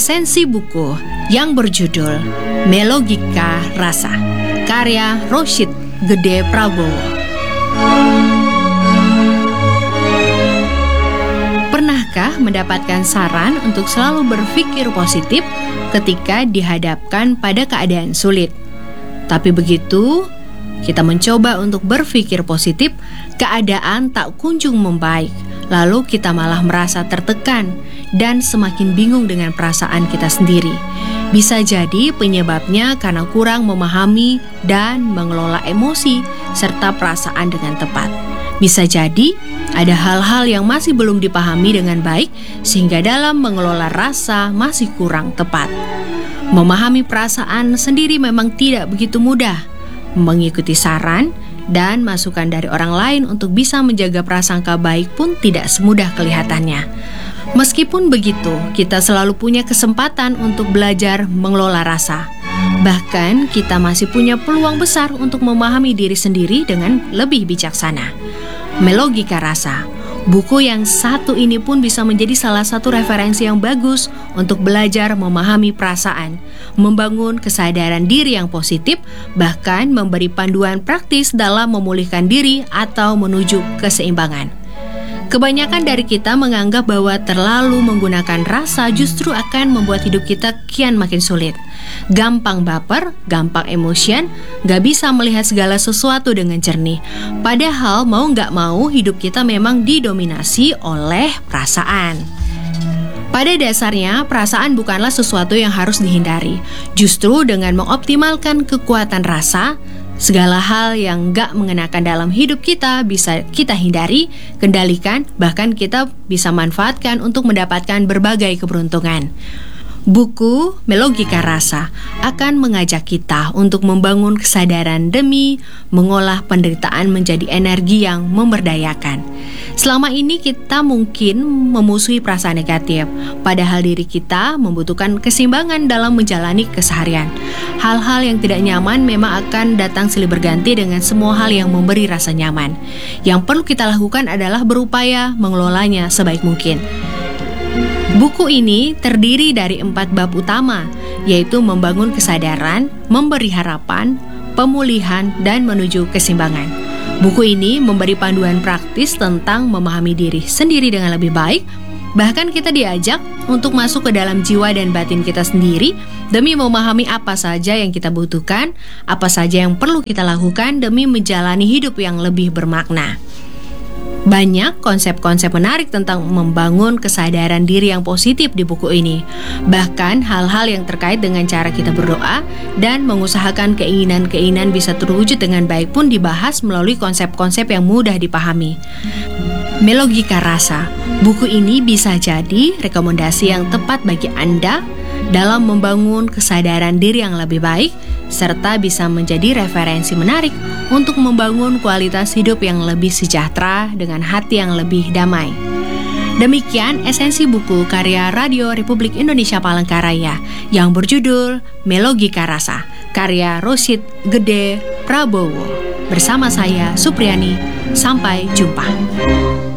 esensi buku yang berjudul Melogika Rasa, karya Roshid Gede Prabowo. Pernahkah mendapatkan saran untuk selalu berpikir positif ketika dihadapkan pada keadaan sulit? Tapi begitu kita mencoba untuk berpikir positif, keadaan tak kunjung membaik. Lalu kita malah merasa tertekan dan semakin bingung dengan perasaan kita sendiri. Bisa jadi penyebabnya karena kurang memahami dan mengelola emosi serta perasaan dengan tepat. Bisa jadi ada hal-hal yang masih belum dipahami dengan baik sehingga dalam mengelola rasa masih kurang tepat. Memahami perasaan sendiri memang tidak begitu mudah. Mengikuti saran dan masukan dari orang lain untuk bisa menjaga prasangka baik pun tidak semudah kelihatannya. Meskipun begitu, kita selalu punya kesempatan untuk belajar mengelola rasa. Bahkan kita masih punya peluang besar untuk memahami diri sendiri dengan lebih bijaksana. Melogika Rasa, buku yang satu ini pun bisa menjadi salah satu referensi yang bagus untuk belajar memahami perasaan, membangun kesadaran diri yang positif, bahkan memberi panduan praktis dalam memulihkan diri atau menuju keseimbangan. Kebanyakan dari kita menganggap bahwa terlalu menggunakan rasa justru akan membuat hidup kita kian makin sulit. Gampang baper, gampang emosian, gak bisa melihat segala sesuatu dengan jernih. Padahal mau gak mau hidup kita memang didominasi oleh perasaan. Pada dasarnya, perasaan bukanlah sesuatu yang harus dihindari. Justru dengan mengoptimalkan kekuatan rasa, segala hal yang gak mengenakan dalam hidup kita bisa kita hindari, kendalikan, bahkan kita bisa manfaatkan untuk mendapatkan berbagai keberuntungan. Buku Melogika Rasa akan mengajak kita untuk membangun kesadaran demi mengolah penderitaan menjadi energi yang memberdayakan. Selama ini kita mungkin memusuhi perasaan negatif, padahal diri kita membutuhkan keseimbangan dalam menjalani keseharian. Hal-hal yang tidak nyaman memang akan datang silih berganti dengan semua hal yang memberi rasa nyaman. Yang perlu kita lakukan adalah berupaya mengelolanya sebaik mungkin. Buku ini terdiri dari 4 bab utama, yaitu membangun kesadaran, memberi harapan, pemulihan, dan menuju keseimbangan. Buku ini memberi panduan praktis tentang memahami diri sendiri dengan lebih baik. Bahkan kita diajak untuk masuk ke dalam jiwa dan batin kita sendiri demi memahami apa saja yang kita butuhkan, apa saja yang perlu kita lakukan demi menjalani hidup yang lebih bermakna. Banyak konsep-konsep menarik tentang membangun kesadaran diri yang positif di buku ini. Bahkan hal-hal yang terkait dengan cara kita berdoa dan mengusahakan keinginan-keinginan bisa terwujud dengan baik pun dibahas melalui konsep-konsep yang mudah dipahami. Melogika Rasa, buku ini bisa jadi rekomendasi yang tepat bagi Anda dalam membangun kesadaran diri yang lebih baik, serta bisa menjadi referensi menarik untuk membangun kualitas hidup yang lebih sejahtera dengan hati yang lebih damai. Demikian esensi buku karya Radio Republik Indonesia Palangkaraya yang berjudul Melogika Rasa, karya Roshid Gede Prabowo. Bersama saya, Supriyani. Sampai jumpa.